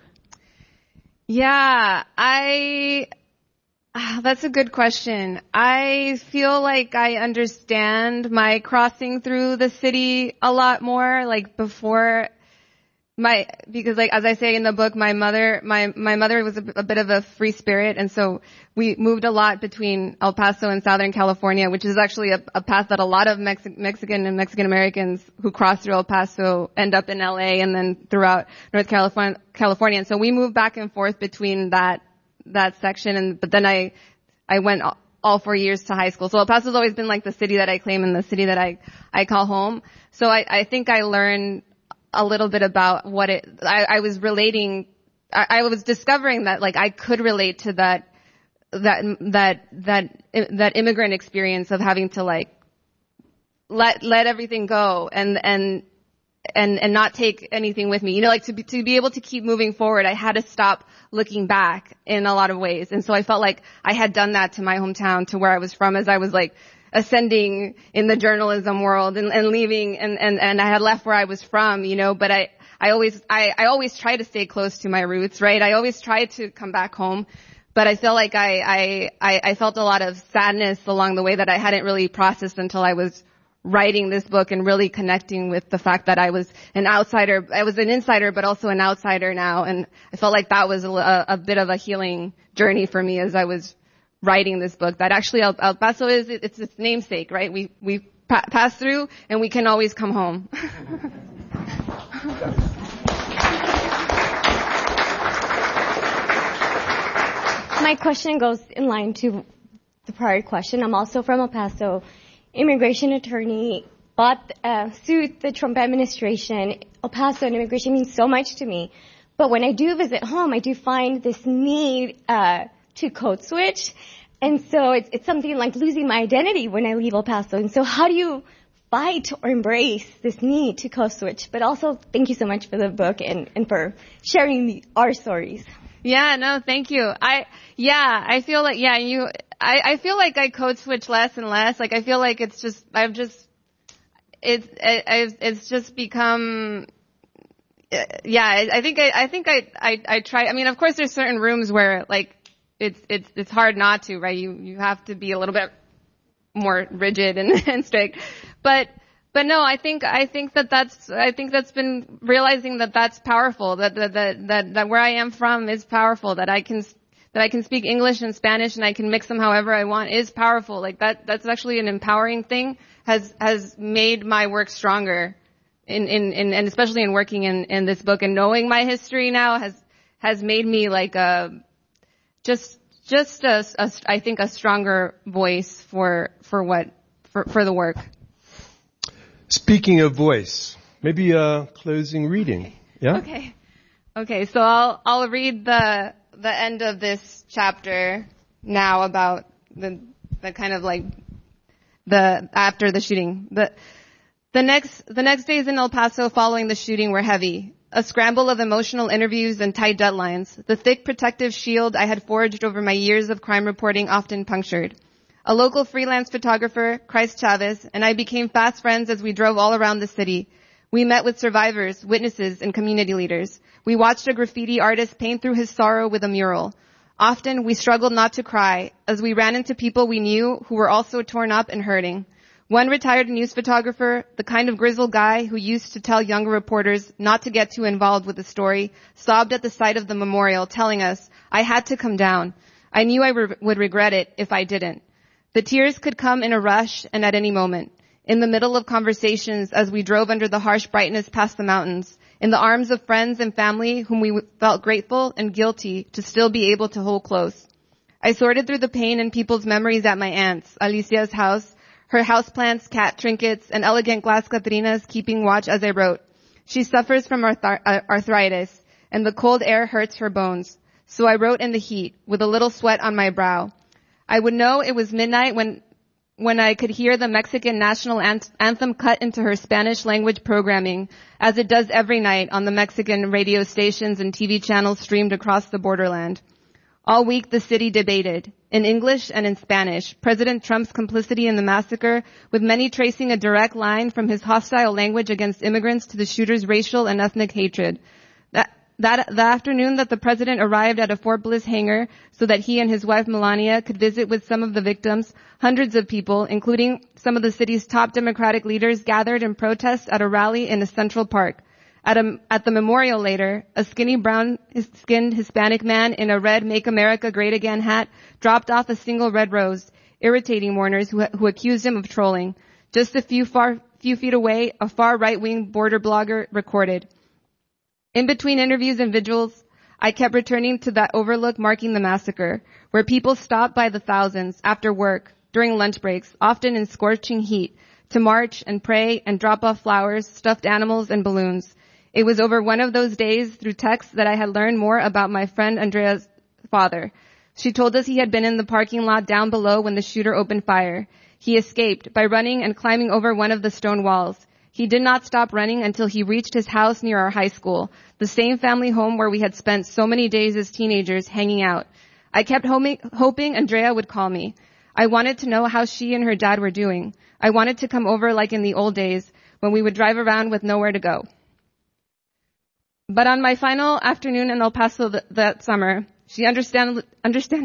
Yeah, I, that's a good question. I feel like I understand my crossing through the city a lot more, like before my, because like, as I say in the book, my mother, my, my mother was a, a bit of a free spirit. And so we moved a lot between El Paso and Southern California, which is actually a, a path that a lot of Mex- Mexican and Mexican Americans who cross through El Paso end up in L A and then throughout North California, California. And so we moved back and forth between that, that section. And, but then I, I went all, all four years to high school. So El Paso's always been like the city that I claim and the city that I, I call home. So I, I think I learned a little bit about what it, I, I was relating, I, I was discovering that like I could relate to that, that, that, that, that immigrant experience of having to like let, let everything go and, and, and, and not take anything with me. You know, like to be, to be able to keep moving forward, I had to stop looking back in a lot of ways. And so I felt like I had done that to my hometown, to where I was from, as I was like ascending in the journalism world and, and leaving and, and, and I had left where I was from, you know, but I, I always, I, I always try to stay close to my roots, right? I always try to come back home. But I feel like I, I, I felt a lot of sadness along the way that I hadn't really processed until I was writing this book and really connecting with the fact that I was an outsider. I was an insider, but also an outsider now. And I felt like that was a, a bit of a healing journey for me as I was writing this book. That actually El, El Paso is, it's its namesake, right? We, we pa- pass through and we can always come home. My question goes in line to the prior question. I'm also from El Paso, immigration attorney, bought, uh, sued the Trump administration. El Paso and immigration means so much to me. But when I do visit home, I do find this need, uh, to code switch. And so it's, it's something like losing my identity when I leave El Paso. And so how do you fight or embrace this need to code switch? But also, thank you so much for the book and, and for sharing the, our stories. Yeah, no, thank you. I, yeah, I feel like, yeah, you, I, I feel like I code switch less and less. Like, I feel like it's just, I've just, it's, it, it's just become, yeah, I, I think I, I think I, I, I try, I mean, of course there's certain rooms where, like, it's, it's, it's hard not to, right? You, you have to be a little bit more rigid and, and strict. But, But no, I think, I think that that's, I think that's been realizing that that's powerful, that, that, that, that, that where I am from is powerful, that I can, that I can speak English and Spanish and I can mix them however I want is powerful. Like that, that's actually an empowering thing, has, has made my work stronger in, in, in, and especially in working in, in this book and knowing my history now has, has made me like a, just, just a, a I think a stronger voice for, for what, for, for the work. Speaking of voice, maybe a closing reading. Yeah? Okay. Okay, so I'll, I'll read the, the end of this chapter now about the, the kind of like, the, after the shooting. The, the next, the next days in El Paso following the shooting were heavy. A scramble of emotional interviews and tight deadlines. The thick protective shield I had forged over my years of crime reporting often punctured. A local freelance photographer, Christ Chavez, and I became fast friends as we drove all around the city. We met with survivors, witnesses, and community leaders. We watched a graffiti artist paint through his sorrow with a mural. Often, we struggled not to cry as we ran into people we knew who were also torn up and hurting. One retired news photographer, the kind of grizzled guy who used to tell younger reporters not to get too involved with the story, sobbed at the sight of the memorial, telling us, "I had to come down. I knew I re- would regret it if I didn't." The tears could come in a rush and at any moment. In the middle of conversations as we drove under the harsh brightness past the mountains. In the arms of friends and family whom we felt grateful and guilty to still be able to hold close. I sorted through the pain and people's memories at my aunt's, Alicia's house, her houseplants, cat trinkets, and elegant glass Catrinas keeping watch as I wrote. She suffers from arth- arthritis, and the cold air hurts her bones. So I wrote in the heat, with a little sweat on my brow. I would know it was midnight when, when I could hear the Mexican national anthem cut into her Spanish language programming, as it does every night on the Mexican radio stations and T V channels streamed across the borderland. All week the city debated, in English and in Spanish, President Trump's complicity in the massacre, with many tracing a direct line from his hostile language against immigrants to the shooter's racial and ethnic hatred. That, That, the afternoon that the president arrived at a Fort Bliss hangar so that he and his wife Melania could visit with some of the victims, hundreds of people, including some of the city's top Democratic leaders, gathered in protest at a rally in a central park. At, a, at the memorial later, a skinny brown-skinned Hispanic man in a red Make America Great Again hat dropped off a single red rose, irritating mourners who, who accused him of trolling. Just a few, far, few feet away, a far right-wing border blogger recorded. In between interviews and vigils, I kept returning to that overlook marking the massacre, where people stopped by the thousands after work, during lunch breaks, often in scorching heat, to march and pray and drop off flowers, stuffed animals, and balloons. It was over one of those days through text that I had learned more about my friend Andrea's father. She told us he had been in the parking lot down below when the shooter opened fire. He escaped by running and climbing over one of the stone walls. He did not stop running until he reached his house near our high school, the same family home where we had spent so many days as teenagers hanging out. I kept hoping, hoping Andrea would call me. I wanted to know how she and her dad were doing. I wanted to come over like in the old days when we would drive around with nowhere to go. But on my final afternoon in El Paso th- that summer, she understand, understand,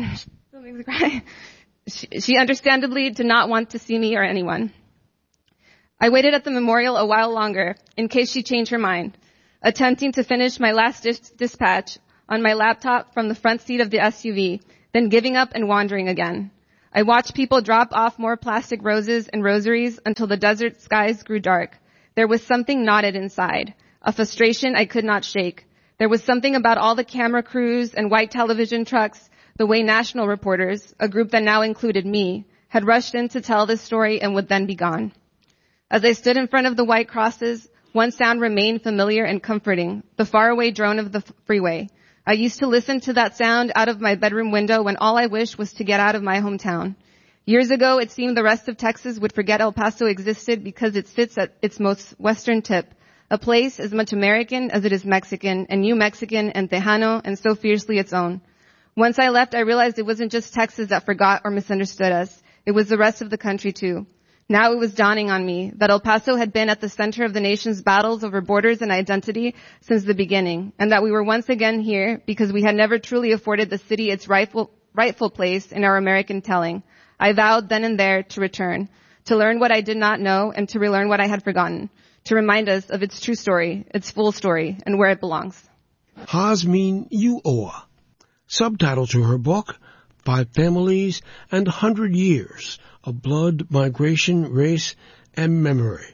she, she understandably did not want to see me or anyone. I waited at the memorial a while longer in case she changed her mind, attempting to finish my last dis- dispatch on my laptop from the front seat of the S U V, then giving up and wandering again. I watched people drop off more plastic roses and rosaries until the desert skies grew dark. There was something knotted inside, a frustration I could not shake. There was something about all the camera crews and white television trucks, the way national reporters, a group that now included me, had rushed in to tell this story and would then be gone. As I stood in front of the white crosses, one sound remained familiar and comforting, the faraway drone of the freeway. I used to listen to that sound out of my bedroom window when all I wished was to get out of my hometown. Years ago, it seemed the rest of Texas would forget El Paso existed because it sits at its most western tip, a place as much American as it is Mexican, and New Mexican and Tejano, and so fiercely its own. Once I left, I realized it wasn't just Texas that forgot or misunderstood us. It was the rest of the country too. Now it was dawning on me that El Paso had been at the center of the nation's battles over borders and identity since the beginning, and that we were once again here because we had never truly afforded the city its rightful, rightful place in our American telling. I vowed then and there to return, to learn what I did not know and to relearn what I had forgotten, to remind us of its true story, its full story, and where it belongs. Hasmin Ulloa. Subtitle to her book, Five Families and a Hundred Years of Blood, Migration, Race, and Memory.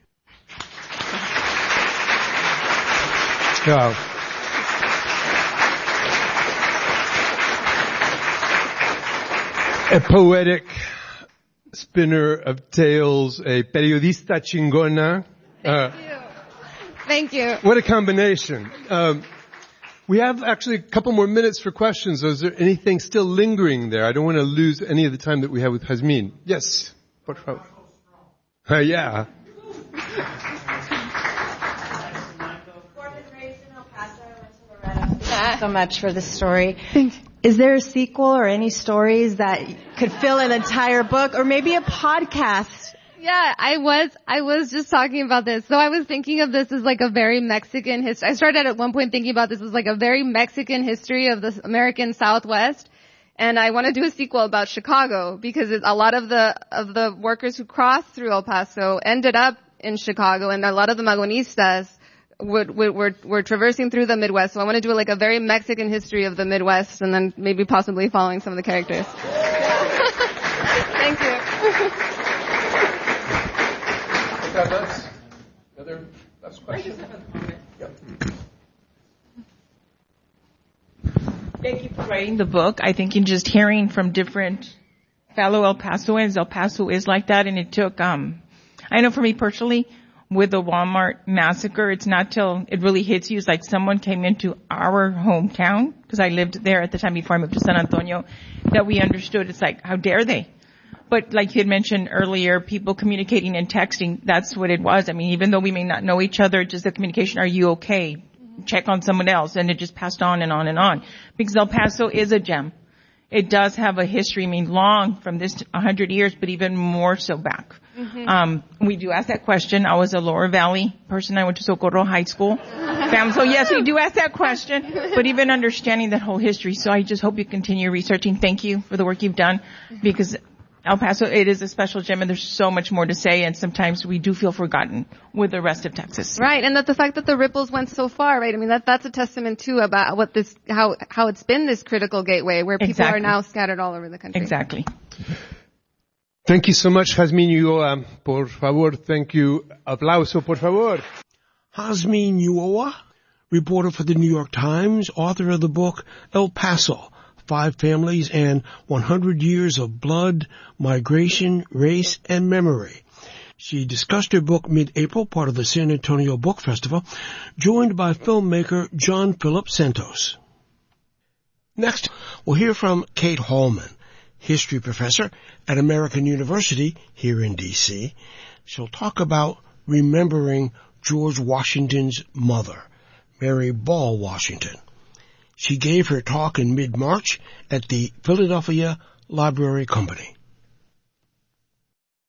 Wow. A poetic spinner of tales, a periodista chingona. Thank uh, you. Thank you. What a combination. Um, we have actually a couple more minutes for questions. Is there anything still lingering there? I don't want to lose any of the time that we have with Hasmin. Yes. Por favor. Uh, yeah. Thank you so much for the story. Is there a sequel or any stories that could fill an entire book or maybe a podcast? Yeah, I was, I was just talking about this. So I was thinking of this as like a very Mexican history. I started at one point thinking about this as like a very Mexican history of the American Southwest. And I want to do a sequel about Chicago because it, a lot of the, of the workers who crossed through El Paso ended up in Chicago, and a lot of the Magonistas would, would, were, were traversing through the Midwest. So I want to do like a very Mexican history of the Midwest and then maybe possibly following some of the characters. Thank you. Another last question? Yep. Thank you for writing the book. I think in just hearing from different fellow El Pasoans, El Paso is like that, and it took, um, I know for me personally, with the Walmart massacre, it's not till it really hits you. It's like someone came into our hometown, because I lived there at the time before I moved to San Antonio, that we understood. It's like, how dare they? But like you had mentioned earlier, people communicating and texting, that's what it was. I mean, even though we may not know each other, just the communication, are you okay? Check on someone else. And it just passed on and on and on. Because El Paso is a gem. It does have a history, I mean, long from this one hundred years, but even more so back. Mm-hmm. Um, we do ask that question. I was a Lower Valley person. I went to Socorro High School. So yes, we do ask that question, but even understanding that whole history. So I just hope you continue researching. Thank you for the work you've done, because El Paso, it is a special gem, and there's so much more to say, and sometimes we do feel forgotten with the rest of Texas. Right, and that the fact that the ripples went so far, right? I mean, that that's a testament too about what this, how how it's been this critical gateway where people exactly. are now scattered all over the country. Exactly. Thank you so much, Hasmin Ulloa. Por favor, thank you. Aplauso, por favor. Hasmin Ulloa, reporter for the New York Times, author of the book El Paso, Five Families and one hundred Years of Blood, Migration, Race, and Memory. She discussed her book mid-April, part of the San Antonio Book Festival, joined by filmmaker John Philip Santos. Next, we'll hear from Kate Hallman, history professor at American University here in D C She'll talk about remembering George Washington's mother, Mary Ball Washington. She gave her talk in mid-March at the Philadelphia Library Company.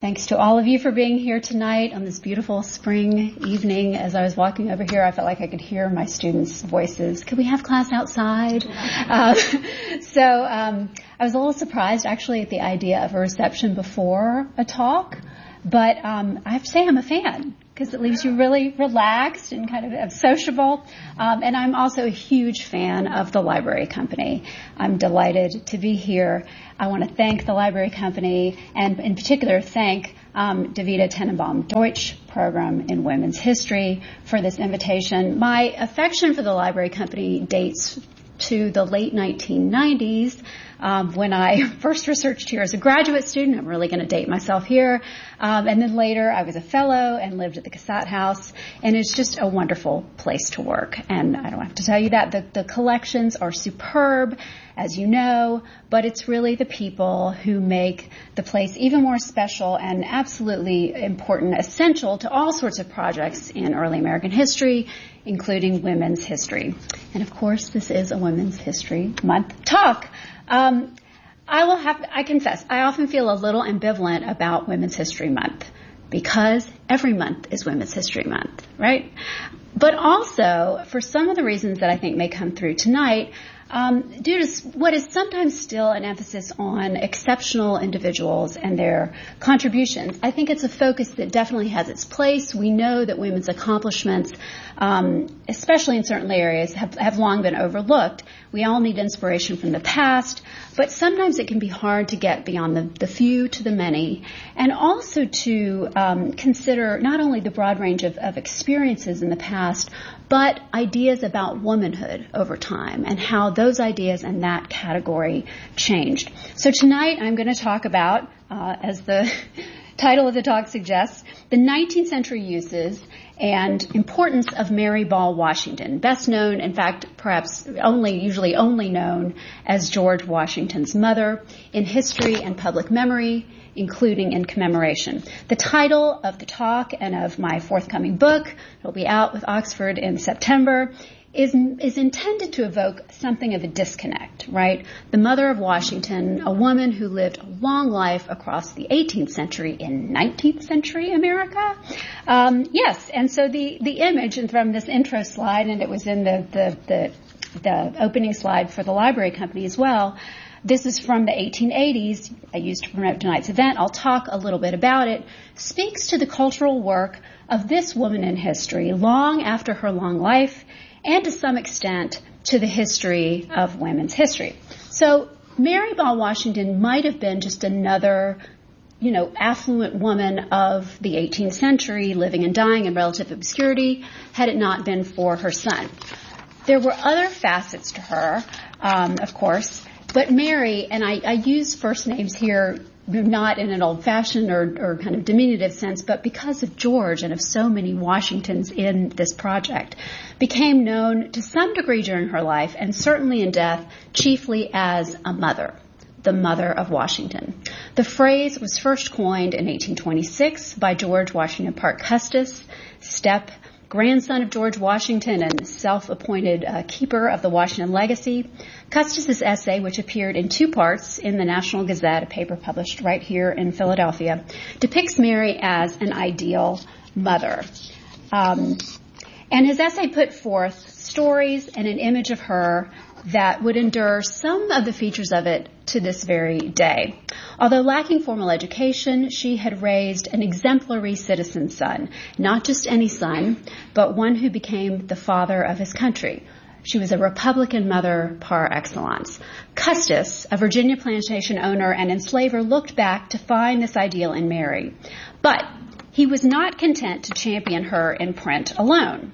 Thanks to all of you for being here tonight on this beautiful spring evening. As I was walking over here, I felt like I could hear my students' voices. Could we have class outside? Uh, so um, I was a little surprised, actually, at the idea of a reception before a talk. But um, I have to say I'm a fan, because it leaves you really relaxed and kind of sociable. Um, and I'm also a huge fan of the Library Company. I'm delighted to be here. I want to thank the Library Company, and in particular thank um, Davida Tenenbaum Deutsch Program in Women's History for this invitation. My affection for the Library Company dates to the late nineteen nineties, um, when I first researched here as a graduate student. I'm really going to date myself here. Um, and then later I was a fellow and lived at the Cassatt House, and it's just a wonderful place to work. And I don't have to tell you that. The, the collections are superb, as you know, but it's really the people who make the place even more special and absolutely important, essential to all sorts of projects in early American history, including women's history. And of course, this is a Women's History Month talk. Um, I will have, I confess, I often feel a little ambivalent about Women's History Month, because every month is Women's History Month, right? But also, for some of the reasons that I think may come through tonight, um, due to what is sometimes still an emphasis on exceptional individuals and their contributions, I think it's a focus that definitely has its place. We know that women's accomplishments, um, especially in certain areas, have, have long been overlooked. We all need inspiration from the past, but sometimes it can be hard to get beyond the, the few to the many, and also to um, consider not only the broad range of, of experiences in the past, but ideas about womanhood over time and how those ideas and that category changed. So tonight I'm going to talk about, uh, as the title of the talk suggests, the nineteenth century uses and importance of Mary Ball Washington, best known, in fact, perhaps only, usually only known as George Washington's mother, in history and public memory, including in commemoration. The title of the talk and of my forthcoming book, it'll be out with Oxford in September, is is intended to evoke something of a disconnect, right? The mother of Washington, a woman who lived a long life across the eighteenth century in nineteenth century America. Um, yes, and so the, the image from this intro slide, and it was in the, the, the, the opening slide for the Library Company as well, this is from the eighteen eighties, I used to promote tonight's event. I'll talk a little bit about it. Speaks to the cultural work of this woman in history long after her long life, and to some extent to the history of women's history. So Mary Ball Washington might have been just another, you know, affluent woman of the eighteenth century, living and dying in relative obscurity, had it not been for her son. There were other facets to her, um, of course, but Mary, and I, I use first names here not in an old-fashioned or, or kind of diminutive sense, but because of George and of so many Washingtons in this project, became known to some degree during her life, and certainly in death, chiefly as a mother, the mother of Washington. The phrase was first coined in eighteen twenty-six by George Washington Parke Custis, step grandson of George Washington and self-appointed uh, keeper of the Washington legacy. Custis's essay, which appeared in two parts in the National Gazette, a paper published right here in Philadelphia, depicts Mary as an ideal mother. Um, and his essay put forth stories and an image of her that would endure some of the features of it to this very day. Although lacking formal education, she had raised an exemplary citizen son, not just any son, but one who became the father of his country. She was a Republican mother par excellence. Custis, a Virginia plantation owner and enslaver, looked back to find this ideal in Mary. But he was not content to champion her in print alone.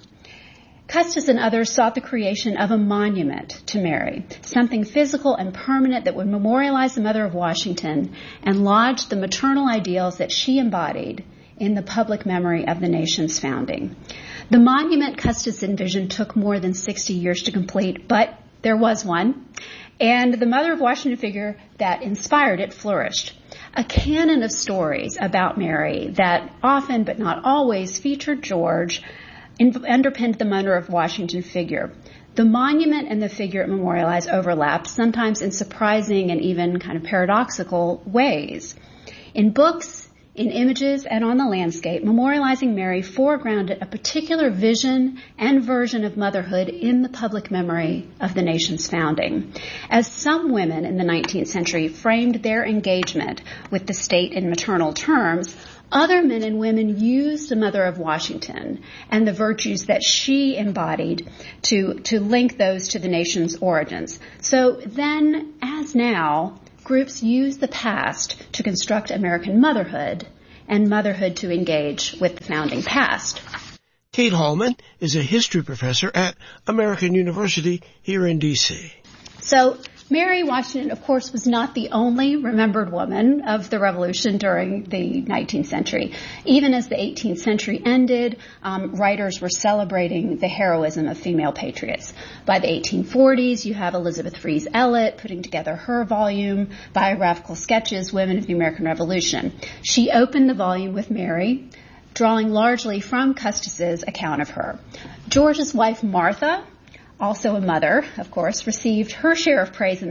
Custis and others sought the creation of a monument to Mary, something physical and permanent that would memorialize the mother of Washington and lodge the maternal ideals that she embodied in the public memory of the nation's founding. The monument Custis envisioned took more than sixty years to complete, but there was one, and the mother of Washington figure that inspired it flourished. A canon of stories about Mary that often, but not always, featured George underpinned the mother of Washington figure. The monument and the figure it memorialized overlapped, sometimes in surprising and even kind of paradoxical ways. In books, in images and on the landscape, Memorializing Mary foregrounded a particular vision and version of motherhood in the public memory of the nation's founding. As some women in the nineteenth century framed their engagement with the state in maternal terms, other men and women used the Mother of Washington and the virtues that she embodied to, to link those to the nation's origins. So then, as now, groups use the past to construct American motherhood and motherhood to engage with the founding past. Kate Hallman is a history professor at American University here in D C. So Mary Washington, of course, was not the only remembered woman of the Revolution during the nineteenth century. Even as the eighteenth century ended, um, writers were celebrating the heroism of female patriots. By the eighteen forties, you have Elizabeth Fries Ellett putting together her volume, Biographical Sketches, Women of the American Revolution. She opened the volume with Mary, drawing largely from Custis's account of her. George's wife, Martha, also a mother, of course, received her share of praise in